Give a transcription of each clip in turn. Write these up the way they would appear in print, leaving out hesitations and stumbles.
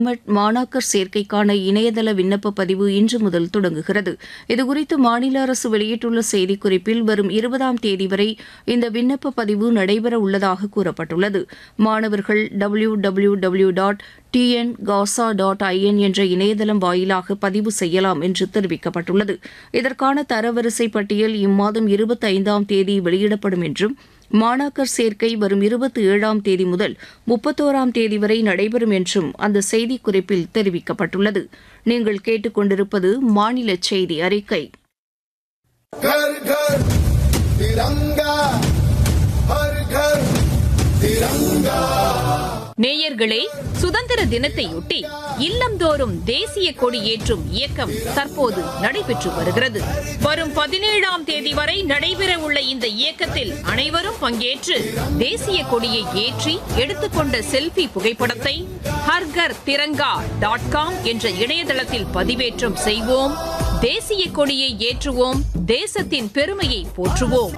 மாணாக்கர் சேர்க்கைக்கான இணையதள விண்ணப்ப பதிவு இன்று முதல் தொடங்குகிறது. இதுகுறித்து மாநில அரசு வெளியிட்டுள்ள செய்திக்குறிப்பில் வரும் 20ஆம் தேதி வரை இந்த விண்ணப்ப பதிவு நடைபெற உள்ளதாக கூறப்பட்டுள்ளது. மாணவர்கள் www.tngasa.in என்ற இணையதளம் வாயிலாக பதிவு செய்யலாம் என்று தெரிவிக்கப்பட்டுள்ளது. இதற்கான தரவரிசை பட்டியல் இம்மாதம் 25ஆம் தேதி வெளியிடப்படும் என்றும் மாணாக்கர் சேர்க்கை வரும் 27ஆம் தேதி முதல் 31ஆம் தேதி வரை நடைபெறும் என்றும் அந்த செய்திக்குறிப்பில் தெரிவிக்கப்பட்டுள்ளது. நீங்கள் கேட்டுக்கொண்டிருப்பது மாநில செய்தி அறிக்கை. घर घर तिरंगा हर घर तिरंगा. நேயர்களே, சுதந்திர தினத்தையொட்டி இல்லந்தோறும் தேசிய கொடி ஏற்றும் இயக்கம் தற்போது நடைபெற்று வருகிறது. வரும் 17ஆம் தேதி வரை நடைபெற உள்ள இந்த இயக்கத்தில் அனைவரும் பங்கேற்று தேசிய கொடியை ஏற்றி எடுத்துக்கொண்ட செல்ஃபி புகைப்படத்தை ஹர்கர் திரங்கா.com என்ற இணையதளத்தில் பதிவேற்றம் செய்வோம். தேசிய கொடியை ஏற்றுவோம். தேசத்தின் பெருமையை போற்றுவோம்.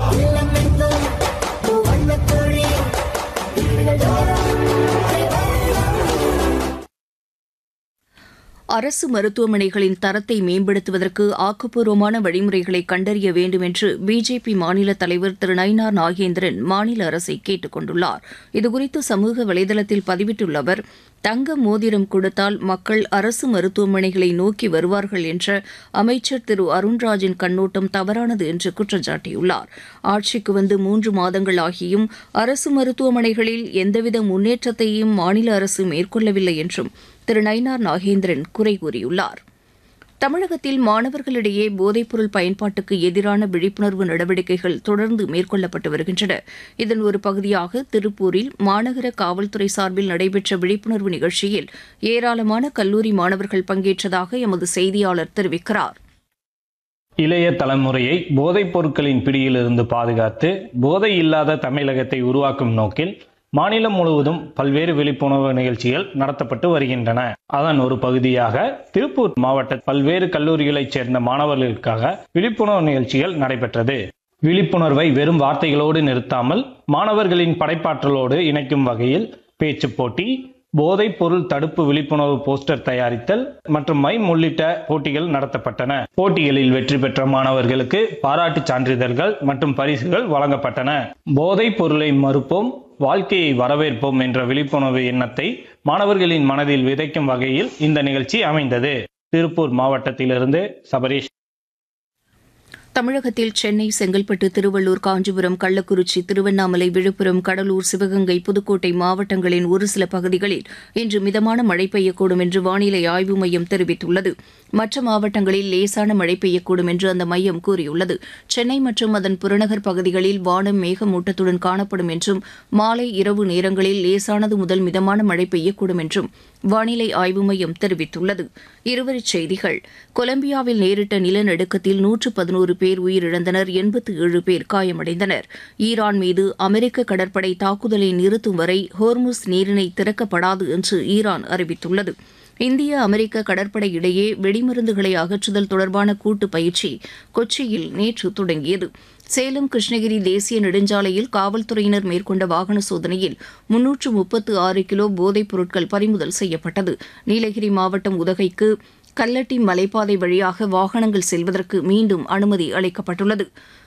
அரசு மருத்துவமனைகளின் தரத்தை மேம்படுத்துவதற்கு ஆக்கப்பூர்வமான வழிமுறைகளை கண்டறிய வேண்டும் என்று பிஜேபி மாநில தலைவர் திரு நயினார் நாகேந்திரன் மாநில அரசை கேட்டுக் கொண்டுள்ளார். இதுகுறித்து சமூக வலைதளத்தில் பதிவிட்டுள்ள அவர், தங்க மோதிரம் கொடுத்தால் மக்கள் அரசு மருத்துவமனைகளை நோக்கி வருவார்கள் என்ற அமைச்சர் திரு அருண்ராஜின் கண்ணோட்டம் தவறானது என்று குற்றம் சாட்டியுள்ளார். ஆட்சிக்கு வந்து 3 மாதங்கள் ஆகியும் அரசு மருத்துவமனைகளில் எந்தவித முன்னேற்றத்தையும் மாநில அரசு மேற்கொள்ளவில்லை என்றும் திரு நயினார் நாகேந்திரன் குறை கூறியுள்ளார். தமிழகத்தில் மாணவர்களிடையே போதைப்பொருள் பயன்பாட்டுக்கு எதிரான விழிப்புணர்வு நடவடிக்கைகள் தொடர்ந்து மேற்கொள்ளப்பட்டு வருகின்றன. இதன் ஒரு பகுதியாக திருப்பூரில் மாநகர காவல்துறை சார்பில் நடைபெற்ற விழிப்புணர்வு நிகழ்ச்சியில் ஏராளமான கல்லூரி மாணவர்கள் பங்கேற்றதாக எமது செய்தியாளர் தெரிவிக்கிறார். இளைய தலைமுறையை போதைப் பொருட்களின் பிடியிலிருந்து பாதுகாத்து போதை இல்லாத தமிழகத்தை உருவாக்கும் நோக்கில் மாநிலம் முழுவதும் பல்வேறு விழிப்புணர்வு நிகழ்ச்சிகள் நடத்தப்பட்டு வருகின்றன. அதன் ஒரு பகுதியாக திருப்பூர் மாவட்ட பல்வேறு கல்லூரிகளைச் சேர்ந்த மாணவர்களுக்காக விழிப்புணர்வு நிகழ்ச்சிகள் நடைபெற்றது. விழிப்புணர்வை வெறும் வார்த்தைகளோடு நிறுத்தாமல் மாணவர்களின் படைப்பாற்றலோடு இணைக்கும் வகையில் பேச்சு போட்டி, போதைப் பொருள் தடுப்பு விழிப்புணர்வு போஸ்டர் தயாரித்தல் மற்றும் மைம் உள்ளிட்ட போட்டிகள் நடத்தப்பட்டன. போட்டிகளில் வெற்றி பெற்ற மாணவர்களுக்கு பாராட்டு சான்றிதழ்கள் மற்றும் பரிசுகள் வழங்கப்பட்டன. போதைப் பொருளை மறுப்போம், வாழ்க்கையை வரவேற்போம் என்ற விழிப்புணர்வு எண்ணத்தை மாணவர்களின் மனதில் விதைக்கும் வகையில் இந்த நிகழ்ச்சி அமைந்தது. திருப்பூர் மாவட்டத்திலிருந்து சபரீஷ். தமிழகத்தில் சென்னை, செங்கல்பட்டு, திருவள்ளூர், காஞ்சிபுரம், கள்ளக்குறிச்சி, திருவண்ணாமலை, விழுப்புரம், கடலூர், சிவகங்கை, புதுக்கோட்டை மாவட்டங்களின் ஒரு சில பகுதிகளில் இன்று மிதமான மழை பெய்யக்கூடும் என்று வானிலை ஆய்வு மையம் தெரிவித்துள்ளது. மற்ற மாவட்டங்களில் லேசான மழை பெய்யக்கூடும் என்று அந்த மையம் கூறியுள்ளது. சென்னை மற்றும் அதன் புறநகர் பகுதிகளில் வானம் மேகமூட்டத்துடன் காணப்படும் என்றும் மாலை இரவு நேரங்களில் லேசானது முதல் மிதமான மழை பெய்யக்கூடும் என்றும் வானிலை ஆய்வு மையம் தெரிவித்துள்ளது. இருவரிச் செய்திகள். கொலம்பியாவில் நேரிட்ட நிலநடுக்கத்தில் 111 பேர் உயிரிழந்தனர், 87 பேர் காயமடைந்தனர். ஈரான் மீது அமெரிக்க கடற்படை தாக்குதலை நிறுத்தும் வரை ஹோர்முஸ் நீரிணை திறக்கப்படாது என்று ஈரான் அறிவித்துள்ளது. இந்திய அமெரிக்க கடற்படை இடையே வெடிமருந்துகளை அகற்றுதல் தொடர்பான கூட்டு பயிற்சி கொச்சியில் நேற்று தொடங்கியது. சேலம் கிருஷ்ணகிரி தேசிய நெடுஞ்சாலையில் காவல்துறையினர் மேற்கொண்ட வாகன சோதனையில் 336 கிலோ போதைப் பொருட்கள் பறிமுதல் செய்யப்பட்டது. நீலகிரி மாவட்டம் உதகைக்கு கல்லட்டி மலைப்பாதை வழியாக வாகனங்கள் செல்வதற்கு மீண்டும் அனுமதி அளிக்கப்பட்டுள்ளது.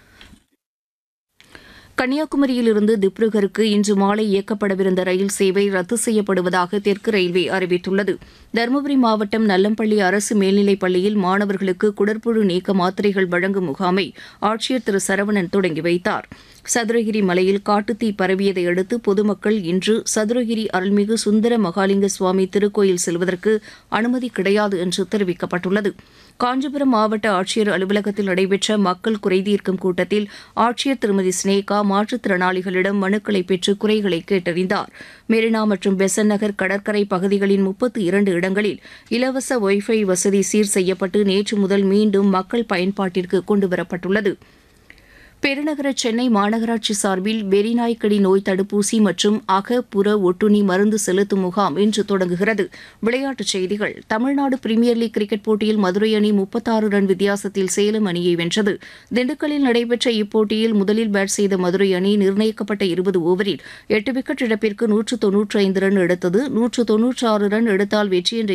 கன்னியாகுமரியிலிருந்து திப்ருகருக்கு இன்று மாலை இயக்கப்படவிருந்த ரயில் சேவை ரத்து செய்யப்படுவதாக தெற்கு ரயில்வே அறிவித்துள்ளது. தருமபுரி மாவட்டம் நல்லம்பள்ளி அரசு மேல்நிலைப் பள்ளியில் மாணவர்களுக்கு குடற்புழு நீக்க மாத்திரைகள் வழங்கும் முகாமை ஆட்சியர் திரு சரவணன் தொடங்கி வைத்தார். சதுரகிரி மலையில் காட்டுத்தீ பரவியதை அடுத்து பொதுமக்கள் இன்று சதுரகிரி அருள்மிகு சுந்தர மகாலிங்க சுவாமி திருக்கோயில் செல்வதற்கு அனுமதி கிடையாது என்று தெரிவிக்கப்பட்டுள்ளது. காஞ்சிபுரம் மாவட்ட ஆட்சியர் அலுவலகத்தில் நடைபெற்ற மக்கள் குறைதீர்க்கும் கூட்டத்தில் ஆட்சியர் திருமதி ஸ்னேகா மாற்றுத்திறனாளிகளிடம் மனுக்களை பெற்று குறைகளை கேட்டறிந்தார். மெரினா மற்றும் பெசன் நகர் கடற்கரை பகுதிகளின் 32 இடங்களில் இலவச ஒய்ஃபை வசதி சீர் செய்யப்பட்டு நேற்று முதல் மீண்டும் மக்கள் பயன்பாட்டிற்கு கொண்டுவரப்பட்டுள்ளது. பெருநகர சென்னை மாநகராட்சி சார்பில் வெறிநாய்க்கடி நோய் தடுப்பூசி மற்றும் அக புற ஒட்டுண்ணி மருந்து செலுத்தும் முகாம் இன்று தொடங்குகிறது. விளையாட்டுச் செய்திகள். தமிழ்நாடு பிரீமியர் லீக் கிரிக்கெட் போட்டியில் மதுரை அணி 36 ரன் வித்தியாசத்தில் சேலம் அணியை வென்றது. திண்டுக்கல்லில் நடைபெற்ற இப்போட்டியில் முதலில் பேட் செய்த மதுரை அணி நிர்ணயிக்கப்பட்ட 20 ஓவரில் 8 விக்கெட் இழப்பிற்கு 195 ரன் எடுத்தது. 196 ரன் எடுத்தால் வெற்றி என்ற